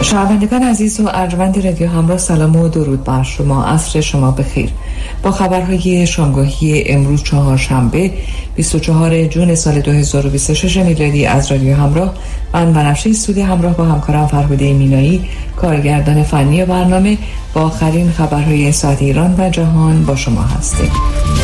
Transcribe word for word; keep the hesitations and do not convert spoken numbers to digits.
شنوندگان عزیز و ارجمند رادیو همراه، سلام و درود بر شما. عصر شما بخیر. با خبرهای شامگاهی امروز چهارشنبه بیست و چهارم ژوئن سال دو هزار و بیست و شش میلادی از رادیو همراه، من بنفشه استودیو همراه با همکارم فرهاده مینایی، کارگردان فنی برنامه، با آخرین خبرهای این ساعت ایران و جهان با شما هستیم.